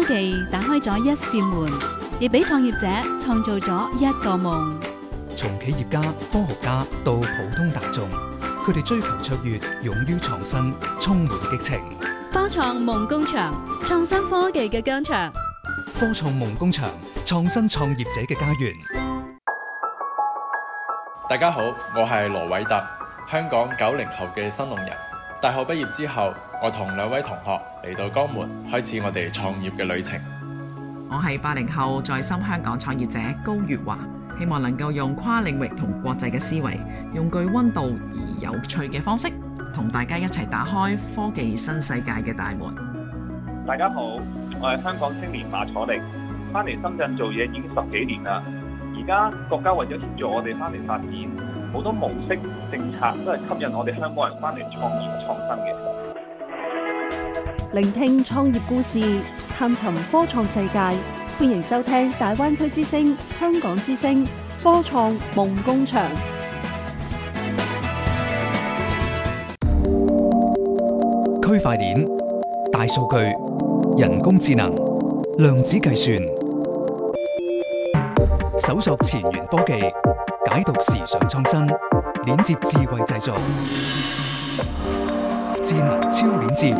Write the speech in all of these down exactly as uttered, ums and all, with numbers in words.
技打開咗一扇門，亦俾創業者創造咗一個夢。 從企業家、科學家到普通大眾，佢哋追求卓越，勇於創新，充滿激情。 科創夢工場，創新科技嘅疆場。 科創夢工場，創新創業者嘅家園。 大家好，我係羅偉特，香港九零後嘅新農人。大學畢業之後，我同兩位同學嚟到江門，開始我哋創業嘅旅程。 我係八零後在深香港創業者高月華，希望能夠用跨領域同國際嘅思維，用具溫度而有趣嘅方式，同大家一齊打開科技新世界嘅大門。 大家好，我係香港青年馬楚力，翻嚟深圳做嘢已經十幾年啦。而家國家為咗協助我哋翻嚟發展，好多模式政策都係吸引我哋香港人翻嚟創業創新嘅。 聆聽創業故事，探尋科創世界，歡迎收聽大灣區之聲、香港之聲科創夢工場。 區塊鏈、大數據、人工智能、量子計算，搜索前沿科技，解讀時尚創新，鏈接智慧製造，智能超鏈接。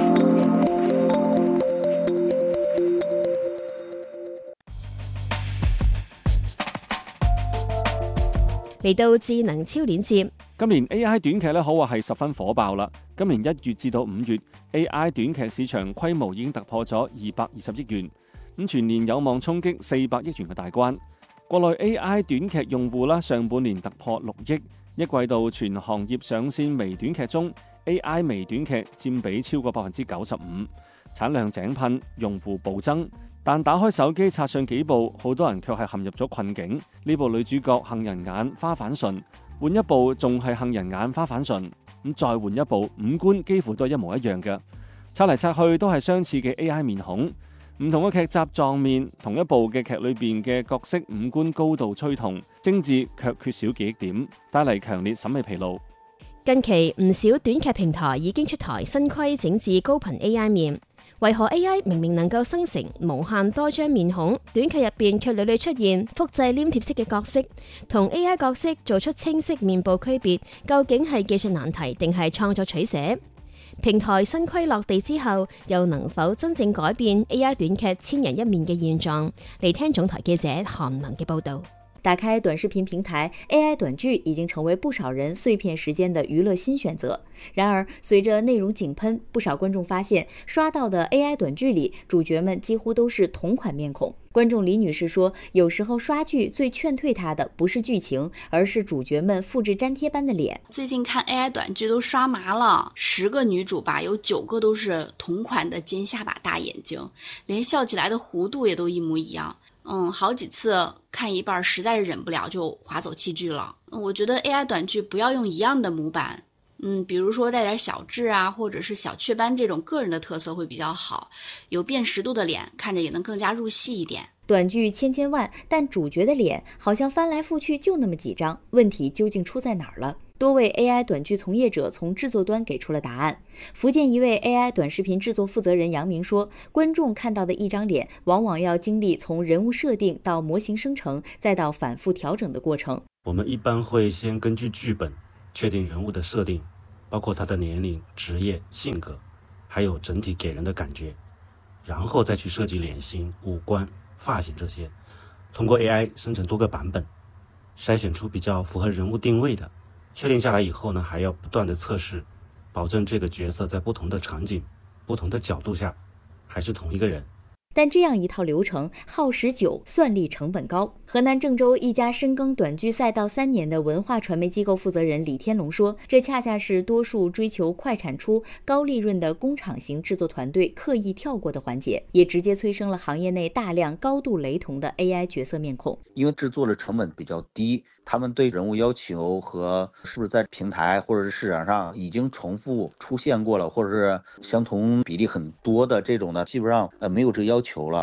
嚟到智能超鏈接， 今年 A I 短劇咧可話係十分火爆啦。今年一月至到五月 ，A I 短劇市場規模已經突破咗二百二十億元，咁全年有望衝擊四百億元嘅大關。國內 A I 短劇用戶啦，上半年突破六億，一季度全行業上線微短劇中 ，A I 微短劇佔比超過百分之九十五，產量井噴，用戶暴增。但打開手機刷上幾部，好多人卻係陷入咗困境。呢部女主角杏仁眼花反唇，換一部仲係杏仁眼花反唇，咁再換一部五官幾乎都係一模一樣嘅，刷嚟刷去都係相似嘅 A I 面孔。唔同嘅劇集撞面，同一部嘅劇裏邊嘅角色五官高度趨同，精緻卻缺少記憶點，帶嚟強烈審美疲勞。 近期唔少短劇平台已經出台新規整治高頻 A I 面。為何 A I 明明能夠生成無限多張面孔，短劇入邊卻屢屢出現複製黏貼式嘅角色，同 A I 角色做出清晰面部區別，究竟係技術難題定係創作取捨？平台新規落地之後，又能否真正改變 A I 短劇千人一面嘅現狀？嚟聽總台記者韓能嘅報道。 打開短視頻平台 ，A I 短劇已經成為不少人碎片時間的娛樂新選擇。然而，隨着內容井噴，不少觀眾發現刷到的 A I 短劇裡，主角們幾乎都是同款面孔。觀眾李女士說，有時候刷劇最勸退她的不是劇情，而是主角們複製粘貼般的臉。 最近看 A I 短劇都刷麻了，十個女主吧，有九個都是同款的尖下巴大眼睛，連笑起來的弧度也都一模一樣。嗯，好幾次看一半實在是忍不了就劃走棄劇了。我覺得 A I 短劇不要用一樣的模板，嗯，比如說帶點小痣啊，或者是小雀斑這種個人的特色會比較好，有辨識度的臉看着也能更加入戲一點。 短劇千千萬，但主角的臉好像翻來覆去就那麼幾張，問題究竟出在哪兒了？多位 A I 短劇從業者從製作端給出了答案。福建一位 A I 短視頻製作負責人楊明說，觀眾看到的一張臉，往往要經歷從人物設定到模型生成，再到反覆調整的過程。 我們一般會先根據劇本確定人物的設定，包括他的年齡、職業、性格，還有整體給人的感覺，然後再去設計臉型、五官、髮型這些，通過 A I 生成多個版本，篩選出比較符合人物定位的。確定下來以後呢，還要不斷的測試，保證這個角色在不同的場景、不同的角度下，還是同一個人。 但這樣一套流程耗時久，算力成本高。河南鄭州一家深耕短劇賽道三年的文化傳媒機構負責人李天龍說，這恰恰是多數追求快產出、高利潤的工廠型製作團隊刻意跳過的環節，也直接催生了行業內大量高度雷同的 A I 角色面孔。 因為製作的成本比較低，他們對人物要求和是不是在平台或者是市場上已經重複出現過了，或者是相同比例很多的這種呢，基本上呃沒有這個要求了。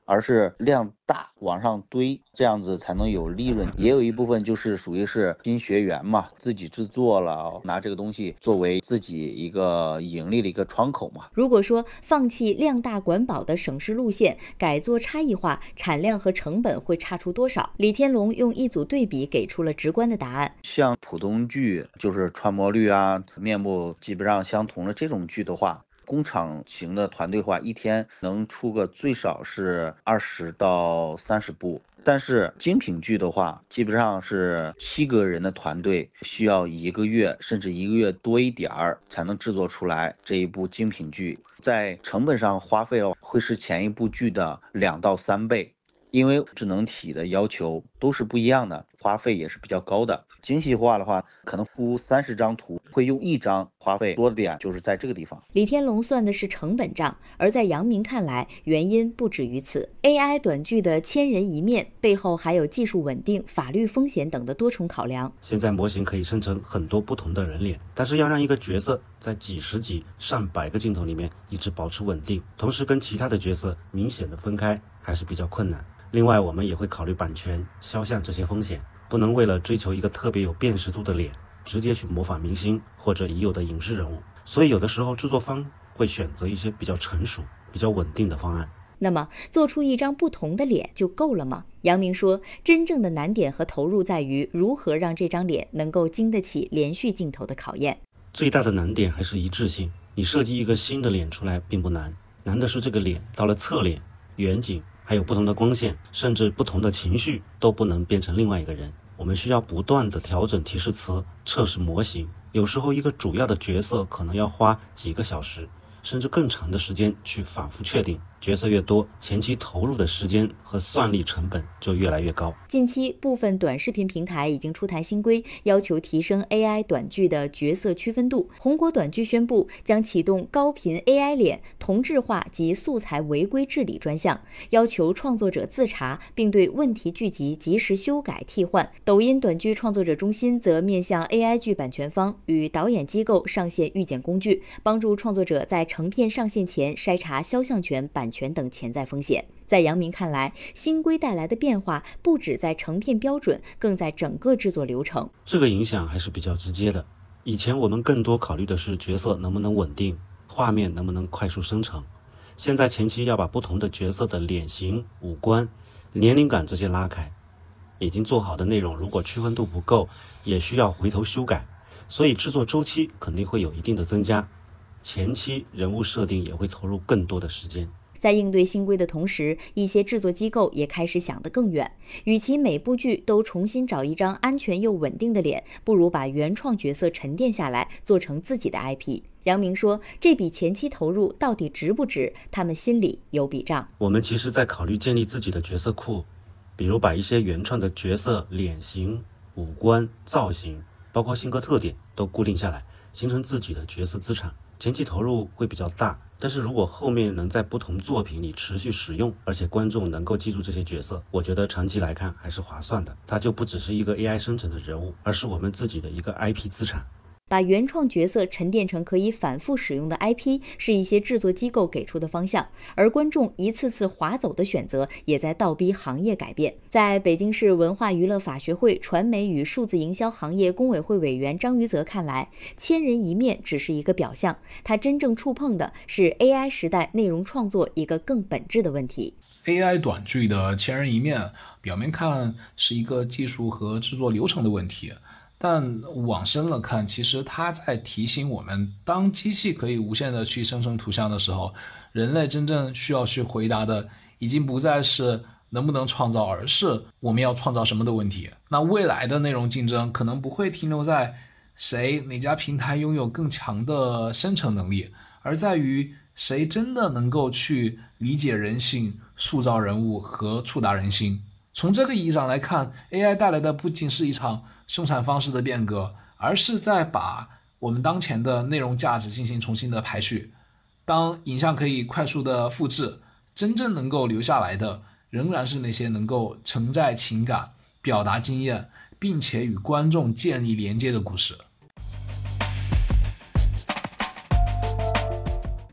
而是量大往上堆，这样子才能有利润。也有一部分就是属于是新学员嘛，自己制作了，拿这个东西作为自己一个盈利的一个窗口嘛。 如果说放弃量大管饱的省事路线，改做差异化，产量和成本会差出多少？李天龙用一组对比给出了直观的答案。 像普通剧，就是穿模率啊、面部基本上相同的这种剧的话，工厂型的团队的话，一天能出个最少是二十到三十部。但是精品剧的话，基本上是七个人的团队，需要一个月甚至一个月多一点儿才能制作出来这一部精品剧，在成本上花费会是前一部剧的两到三倍。因为智能体的要求都是不一样的，花费也是比较高的。精细化的话，可能出三十张图会用一张，花费多的点就是在这个地方。 李天龙算的是成本账，而在杨明看来，原因不止于此。A I 短剧的千人一面背后还有技术稳定、法律风险等的多重考量。 现在模型可以生成很多不同的人脸，但是要让一个角色在几十几、上百个镜头里面一直保持稳定，同时跟其他的角色明显的分开，还是比较困难。另外，我们也会考虑版权、肖像这些风险，不能为了追求一个特别有辨识度的脸，直接去模仿明星或者已有的影视人物。所以有的时候制作方会选择一些比较成熟、比较稳定的方案。 那么，做出一张不同的脸就够了吗？杨明说，真正的难点和投入在于如何让这张脸能够经得起连续镜头的考验。 最大的难点还是一致性。你设计一个新的脸出来并不难，难的是这个脸到了侧脸、远景，还有不同的光线，甚至不同的情绪都不能变成另外一个人。我们需要不断的调整提示词，测试模型。有时候一个主要的角色可能要花几个小时，甚至更长的时间去反复确定。角色越多，前期投入的时间和算力成本就越来越高。 近期部分短视频平台已经出台新规，要求提升 A I 短剧的角色区分度。红果短剧宣布将启动高频 A I 脸同质化及素材违规治理专项，要求创作者自查，并对问题剧集及时修改替换。抖音短剧创作者中心则面向 A I 剧版权方与导演机构上线预检工具，帮助创作者在成片上线前筛查肖像权、版权等潜在风险。在杨明看来，新规带来的变化不止在成片标准，更在整个制作流程。 这个影响还是比较直接的。以前我们更多考虑的是角色能不能稳定，画面能不能快速生成。现在前期要把不同的角色的脸型、五官、年龄感这些拉开，已经做好的内容如果区分度不够，也需要回头修改，所以制作周期肯定会有一定的增加。前期人物设定也会投入更多的时间。 在应对新规的同时，一些制作机构也开始想得更远，与其每部剧都重新找一张安全又稳定的脸，不如把原创角色沉淀下来，做成自己的 I P。杨明说，这笔前期投入到底值不值，他们心里有笔账。 我们其实在考虑建立自己的角色库，比如把一些原创的角色脸型、五官、造型，包括性格特点都固定下来，形成自己的角色资产。前期投入会比较大，但是如果后面能在不同作品里持续使用，而且观众能够记住这些角色，我觉得长期来看还是划算的。它就不只是一个 A I 生成的人物，而是我们自己的一个 I P 资产。 把原创角色沉淀成可以反复使用的 I P 是一些制作机构给出的方向，而观众一次次划走的选择也在倒逼行业改变。在北京市文化娱乐法学会传媒与数字营销行业工委会委员张于泽看来，千人一面只是一个表象，他真正触碰的是 A I 时代内容创作一个更本质的问题。 A I 短剧的千人一面，表面看是一个技术和制作流程的问题，但往深了看，其实它在提醒我们，当机器可以无限的去生成图像的时候，人类真正需要去回答的已经不再是能不能创造，而是我们要创造什么的问题。那未来的内容竞争可能不会停留在谁哪家平台拥有更强的生成能力，而在于谁真的能够去理解人性、塑造人物和触达人心。从这个意义上来看， A I 带来的不仅是一场生产方式的变革，而是在把我们当前的内容价值进行重新的排序。当影像可以快速的复制，真正能够留下来的仍然是那些能够承载情感、表达经验，并且与观众建立连接的故事。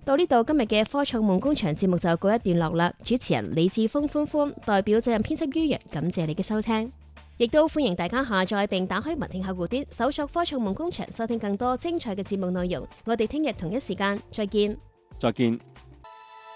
到呢度，今日嘅科創夢工場節目就告一段落啦。主持人李志峰歡歡代表責任編輯于洋，感謝你嘅收聽，亦都歡迎大家下載並打開文聽客戶端，搜索科創夢工場，收聽更多精彩嘅節目內容。我哋聽日同一時間再見。 再見。